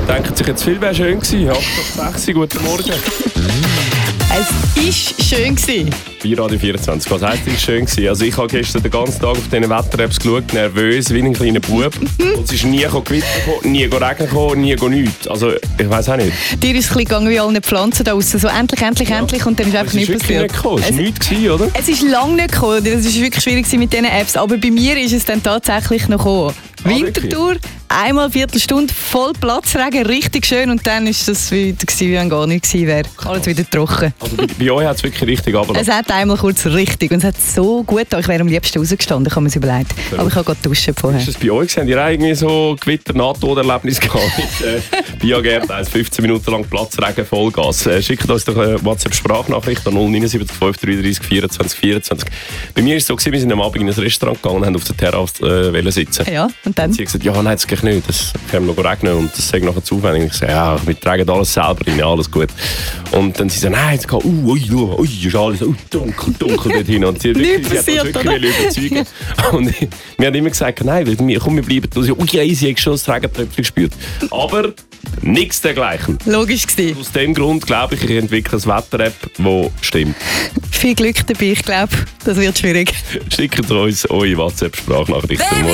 denken sich jetzt, viel wäre schön gewesen. 8:06, guten Morgen. Es war schön gewesen. Bei Radio 24. Was heisst, es war schön gewesen? Also ich habe gestern den ganzen Tag auf diesen Wetter-Apps geschaut, nervös, wie ein kleiner Bub. Und es ist nie Gewitter gekommen, nie Regen gekommen, nie nichts. Also ich weiss auch nicht. Dir ist es ein bisschen gegangen wie alle Pflanzen da draussen. So endlich, und dann ist einfach nichts passiert. Es war nichts gewesen, oder? Es ist lange nicht gekommen. Es war wirklich schwierig mit diesen Apps. Aber bei mir ist es dann tatsächlich noch gekommen. Winterthur, einmal Viertelstunde, voll Platzregen, richtig schön. Und dann ist das wieder gewesen, wie wenn gar nichts gewesen wäre. Alles wieder trocken. Also bei euch hat es wirklich richtig runtergelassen. Es hat einmal kurz richtig und es hat so gut getan. Ich wäre am liebsten rausgestanden, ich habe mir es überlegt. Ja. Aber ich habe gerade duschen vorher. Ist das bei euch? Habt ihr irgendwie so Gewitter-Nahtoderlebnis gehabt? Biagert, 15 Minuten lang Platzregen, Vollgas. Schickt uns doch eine WhatsApp-Sprachnachricht an 079 533 24 24. Bei mir war es so, wir sind am Abend in ein Restaurant gegangen und haben auf der Terrasse sitzen. Ja, und dann? Und sie hat gesagt, ja, nein, das geht nicht. Das kann noch regnen und das sagt nachher zu aufwendig. Ich sage, ja, wir tragen alles selber rein, alles gut. Und dann sie so, nein, jetzt geht, ist alles dunkel dort hin. Und sie hat das wirklich überzeugen. Und wir haben immer gesagt, nein, komm, wir bleiben da. Sie hat schon das Regentröpfchen gespürt. Aber nichts dergleichen. Logisch gewesen. Aus dem Grund glaube ich entwickle eine Wetter-App, die stimmt. Viel Glück dabei, ich glaube, das wird schwierig. Schickt uns eure WhatsApp-Sprachnachrichten.